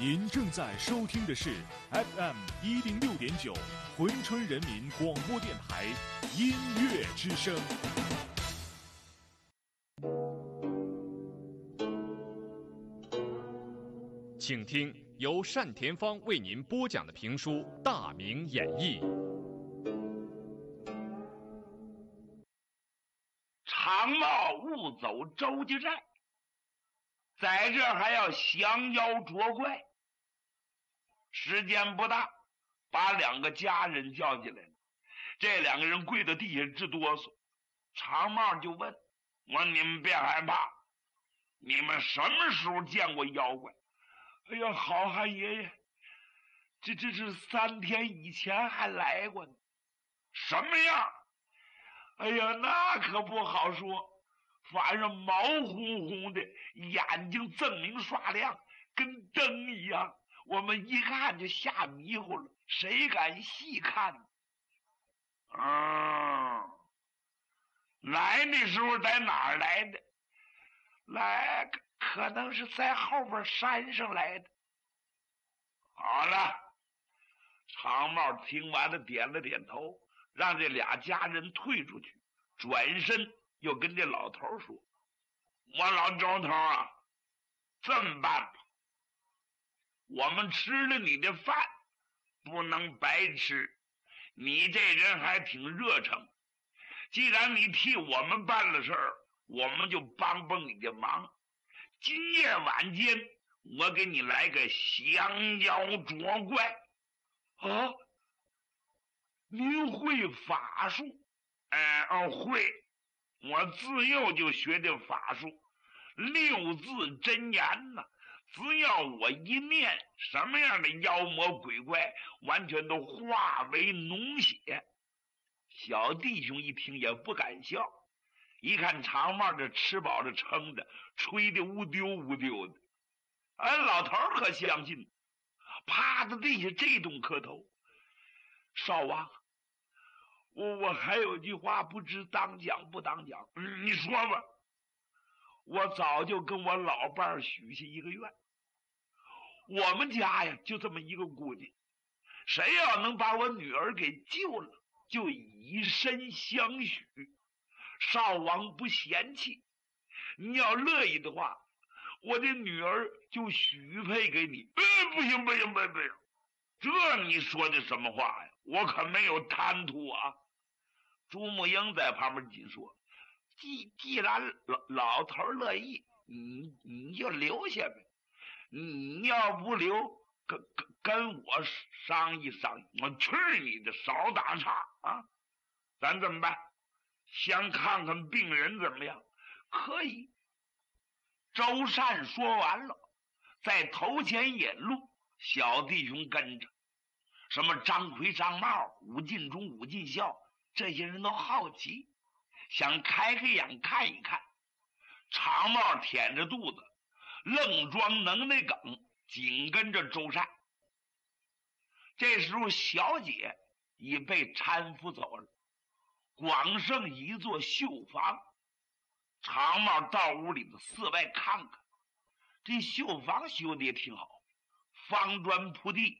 您正在收听的是 FM106.9珲春人民广播电台音乐之声。请听由单田芳为您播讲的评书《大明演义》。 长茂误走周家寨，在这还要降妖捉怪。时间不大，把两个家人叫进来了。这两个人跪到地下直哆嗦。长茂就问我：你们别害怕，你们什么时候见过妖怪？哎呀，好汉爷爷，这是3天以前还来过呢。什么样？哎呀，那可不好说，反正毛乎乎的，眼睛锃明刷亮，跟灯一样，我们一看就吓迷糊了，谁敢细看呢？来的时候在哪儿来的？来，可能是在后边山上来的。好了，长茂听完了点了点头，让这俩家人退出去，转身又跟这老头说：我老周头啊，这么办吧，我们吃了你的饭不能白吃，你这人还挺热诚，既然你替我们办了事儿，我们就帮帮你的忙。今夜晚间我给你来个降妖捉怪。啊，您会法术？会，我自幼就学的法术，6字真言呢，只要我一念，什么样的妖魔鬼怪完全都化为脓血。小弟兄一听也不敢笑，一看长帽这吃饱了撑的，吹的乌丢乌丢的。老头可相信，趴在地下这顿磕头。少王，我还有句话不知当讲不当讲。你说吧。我早就跟我老伴儿许下一个愿，我们家呀就这么一个姑娘，谁要能把我女儿给救了，就以身相许。少王不嫌弃，你要乐意的话，我的女儿就许配给你。不行，这你说的什么话呀？我可没有贪图啊。朱木英在旁边紧说：既然老头乐意，你就留下呗。你要不留，跟我商议商议。我去你的，少打岔啊！咱怎么办？先看看病人怎么样？可以。周善说完了，在头前引路，小弟兄跟着。什么张奎、张茂、武进忠、武进孝，这些人都好奇，想开开眼看一看。长茂舔着肚子，愣装能耐梗，紧跟着周善。这时候小姐已被搀扶走了，光剩一座绣房。长茂到屋里的四外看看，这绣房修的也挺好，方砖铺地，